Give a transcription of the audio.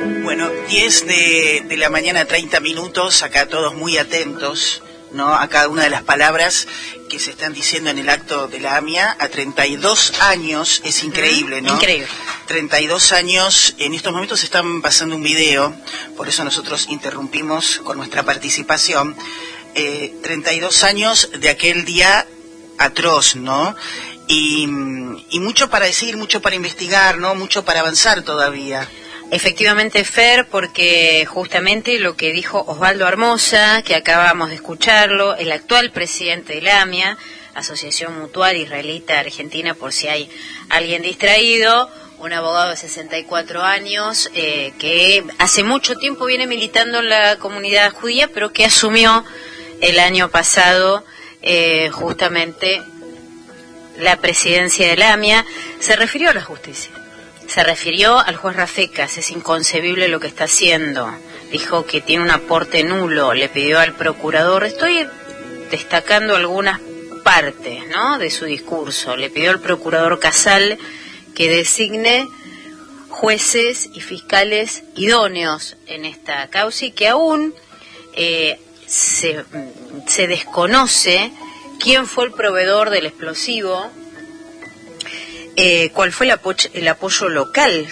Bueno, 10 de la mañana, 30 minutos, acá todos muy atentos, ¿no? A cada una de las palabras que se están diciendo en el acto de la AMIA. A 32 años, es increíble, ¿no? Increíble. 32 años, en estos momentos están pasando un video, por eso nosotros interrumpimos con nuestra participación. 32 años de aquel día atroz, ¿no? Y mucho para decir, mucho para investigar, ¿no? Mucho para avanzar todavía. Efectivamente, Fer, porque justamente lo que dijo Osvaldo Armoza, que acabamos de escucharlo, el actual presidente de la AMIA, Asociación Mutual Israelita Argentina, por si hay alguien distraído, un abogado de 64 años que hace mucho tiempo viene militando en la comunidad judía, pero que asumió el año pasado justamente la presidencia de la AMIA, se refirió a la justicia. Se refirió al juez Rafecas, es inconcebible lo que está haciendo. Dijo que tiene un aporte nulo, le pidió al procurador, estoy destacando algunas partes, ¿no?, de su discurso. Le pidió al procurador Casal que designe jueces y fiscales idóneos en esta causa y que aún se desconoce quién fue el proveedor del explosivo, cuál fue el apoyo local